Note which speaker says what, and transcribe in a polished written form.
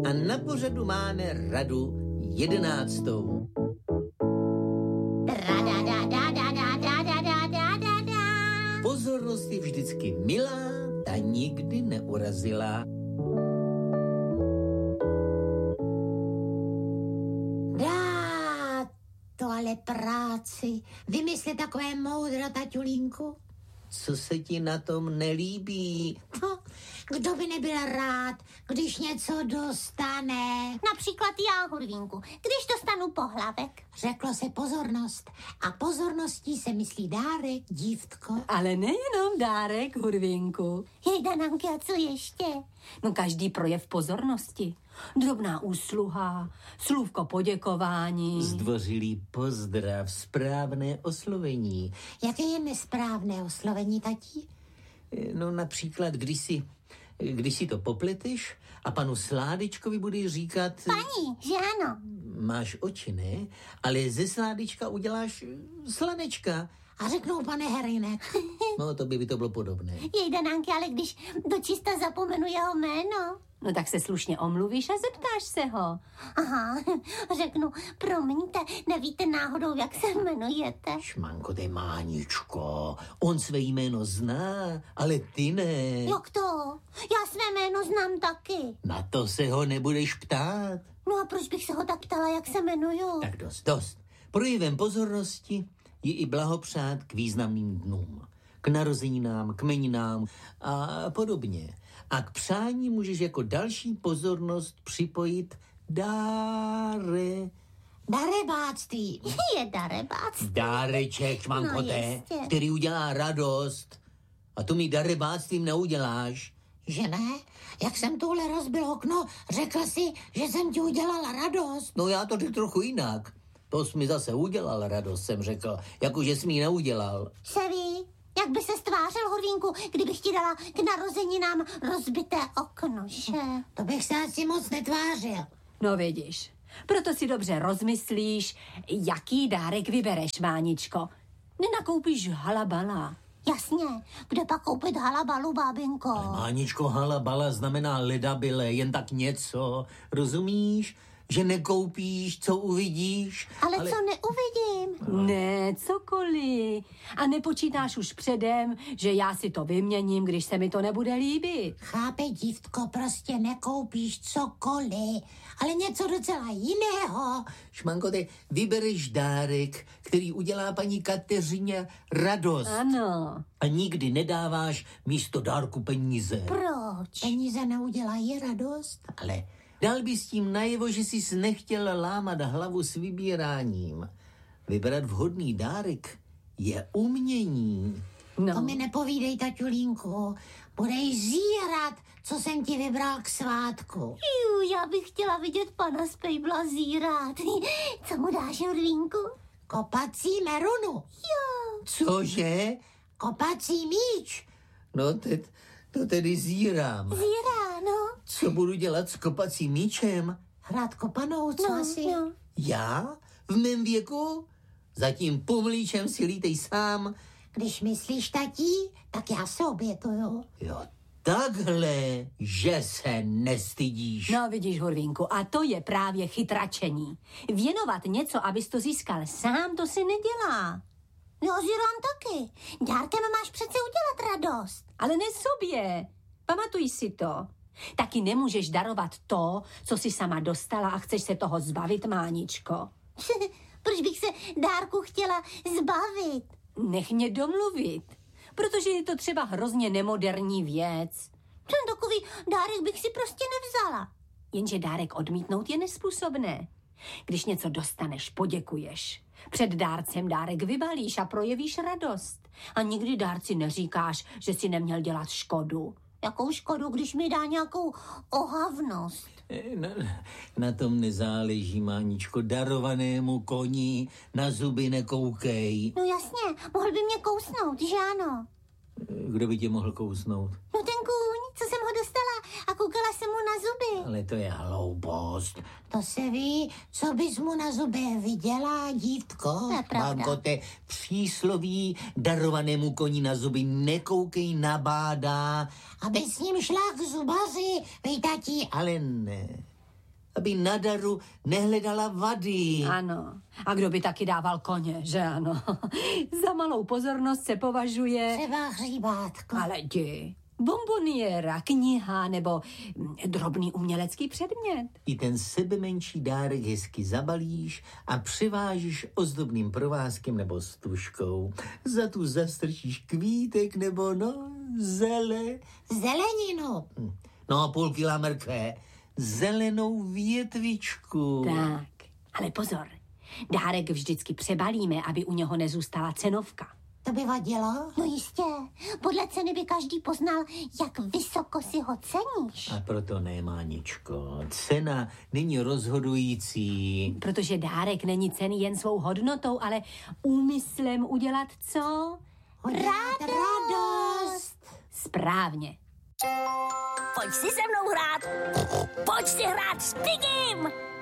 Speaker 1: A na pořadu máme radu 11. Pozornost je vždycky milá, ta nikdy neurazila.
Speaker 2: Dá to ale práci. Vymyslet takové moudro, taťulínku.
Speaker 1: Co se ti na tom nelíbí?
Speaker 2: Kdo by nebyl rád, když něco dostane?
Speaker 3: Například já, Hurvínku, když dostanu pohlavek.
Speaker 2: Řeklo se pozornost. A pozorností se myslí dárek, dívtko.
Speaker 4: Ale nejenom dárek, Hurvínku.
Speaker 3: Jejda, Nanky, a co ještě?
Speaker 4: No každý projev pozornosti. Drobná úsluha, slůvko poděkování.
Speaker 1: Zdvořilý pozdrav, správné oslovení.
Speaker 2: Jaké je nesprávné oslovení, tatí?
Speaker 1: No například, když si to popleteš a panu Sládičkovi budeš říkat...
Speaker 3: Paní, že ano?
Speaker 1: Máš oči, ne? Ale ze Sládička uděláš slanečka.
Speaker 2: A řeknou, pane Herinek.
Speaker 1: No, to by to bylo podobné.
Speaker 3: Jejda, Nanky, ale když dočista zapomenu jeho jméno.
Speaker 4: No tak se slušně omluvíš a zeptáš se ho.
Speaker 3: Aha, řeknu, promiňte, nevíte náhodou, jak se jmenujete?
Speaker 1: Šmanko, ty Máničko, on své jméno zná, ale ty ne.
Speaker 3: Jak to? Já své jméno znám taky.
Speaker 1: Na to se ho nebudeš ptát.
Speaker 3: No a proč bych se ho tak ptala, jak se jmenuju?
Speaker 1: Tak dost. Projevem pozornosti je i blahopřát k významným dnům. K narozeninám, k jmeninám a podobně. A k přání můžeš jako další pozornost připojit
Speaker 2: Darebáctví.
Speaker 3: Je darebáctví.
Speaker 1: Dáreček, šmankote,
Speaker 3: No,
Speaker 1: který udělá radost. A tu mi darebáctvím neuděláš.
Speaker 2: Že ne? Jak jsem tuhle rozbil okno, řekl si, že jsem ti udělala radost.
Speaker 1: No já to řekl trochu jinak. To jsi mi zase udělal radost, jsem řekl. Jakože jsi mi neudělal.
Speaker 3: Se ví, jak by se stvářil, Hurvínku, kdybych ti dala k narozeninám rozbité okno, že?
Speaker 2: To bych se asi moc netvářil.
Speaker 4: No vidíš, proto si dobře rozmyslíš, jaký dárek vybereš, Máničko. Nenakoupíš halabala.
Speaker 3: Jasně, kde pak koupit halabalu, bábinko?
Speaker 1: Ale Máničko, halabala znamená ledabyle, jen tak něco. Rozumíš? Že nekoupíš, co uvidíš.
Speaker 3: Ale co neuvidím?
Speaker 4: Ne, cokoliv. A nepočítáš už předem, že já si to vyměním, když se mi to nebude líbit.
Speaker 2: Chápe, dívtko, prostě nekoupíš cokoliv, ale něco docela jiného.
Speaker 1: Šmanko, ty vybereš dárek, který udělá paní Kateřině radost.
Speaker 4: Ano.
Speaker 1: A nikdy nedáváš místo dárku peníze.
Speaker 3: Proč?
Speaker 2: Peníze neudělají radost.
Speaker 1: Ale dal bys tím najevo, že jsi nechtěl lámat hlavu s vybíráním. Vybrat vhodný dárek je umění.
Speaker 4: No.
Speaker 2: To mi nepovídej, taťulínku. Budeš zírat, co jsem ti vybral k svátku.
Speaker 3: Já bych chtěla vidět pana Spejbla zírat. Co mu dáš, Hurvínku?
Speaker 2: Kopací merunu.
Speaker 3: Jo.
Speaker 1: Cože?
Speaker 2: Kopací míč.
Speaker 1: No, to tedy zírám.
Speaker 3: Zírá, no.
Speaker 1: Co budu dělat s kopacím míčem?
Speaker 2: Hrát kopanou, co asi?
Speaker 3: No.
Speaker 1: Já? V mém věku? Zatím pomlíčem si lítej sám.
Speaker 2: Když myslíš, tatí, tak já se obětuju.
Speaker 1: Jo, takhle, že se nestydíš.
Speaker 4: No vidíš, Hurvínku, a to je právě chytračení. Věnovat něco, abys to získal sám, to si nedělá.
Speaker 3: Já zírám taky. Dárkem máš přece udělat radost.
Speaker 4: Ale ne sobě. Pamatuj si to. Taky nemůžeš darovat to, co jsi sama dostala a chceš se toho zbavit, Máničko.
Speaker 3: Proč bych se dárku chtěla zbavit?
Speaker 4: Nech mě domluvit, protože je to třeba hrozně nemoderní věc.
Speaker 3: Ten takový dárek bych si prostě nevzala.
Speaker 4: Jenže dárek odmítnout je nespůsobné. Když něco dostaneš, poděkuješ. Před dárcem dárek vybalíš a projevíš radost. A nikdy dárci neříkáš, že si neměl dělat škodu.
Speaker 3: Jakou škodu, když mi dá nějakou ohavnost?
Speaker 1: Na tom nezáleží, Máničko. Darovanému koni na zuby nekoukej.
Speaker 3: No jasně, mohl by mě kousnout, že ano?
Speaker 1: Kdo by tě mohl kousnout?
Speaker 3: No ten kůň, co jsem ho dostala a koukala jsem mu na zuby.
Speaker 1: Ale to je hloupost.
Speaker 2: To se ví, co bys mu na zubě viděla, dívtko.
Speaker 3: To je pravda.
Speaker 1: Mankote, přísloví darovanému koni na zuby nekoukej, nabádá.
Speaker 2: Aby s ním šla k zubaři, vej, tatí.
Speaker 1: Ale ne. aby na daru nehledala vady.
Speaker 4: Ano. A kdo by taky dával koně, že ano? Za malou pozornost se považuje...
Speaker 2: Třeba hříbátko.
Speaker 4: Ale jdi. Bomboniéra, kniha nebo drobný umělecký předmět.
Speaker 1: I ten sebemenší dárek hezky zabalíš a přivážíš ozdobným provázkem nebo stužkou. Za tu zastrčíš kvítek nebo
Speaker 2: Zeleninu.
Speaker 1: No, půl kila mrkve. Zelenou větvičku.
Speaker 4: Tak, ale pozor. Dárek vždycky přebalíme, aby u něho nezůstala cenovka.
Speaker 2: To by vadilo?
Speaker 3: No jistě. Podle ceny by každý poznal, jak vysoko si ho ceníš.
Speaker 1: A proto ne, Máničko. Cena není rozhodující.
Speaker 4: Protože dárek není cenný jen svou hodnotou, ale úmyslem udělat co?
Speaker 2: Radost.
Speaker 4: Správně.
Speaker 5: Pojď si se mnou hrát. Pojď si hrát s Pigim.